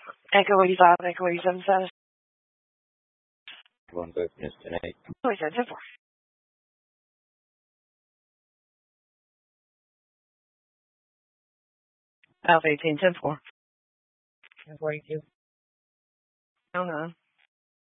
Echo 85, Echo 87 status. One good, Mr. 8. 27, 10 4. Alpha 18, 10 4. 42. Oh no.